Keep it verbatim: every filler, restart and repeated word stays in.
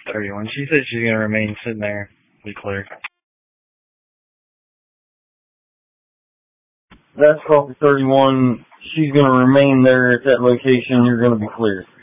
thirty-one. She said she's going to remain sitting there. Be clear. That's Coffee thirty-one. She's going to remain there at that location. You're going to be clear.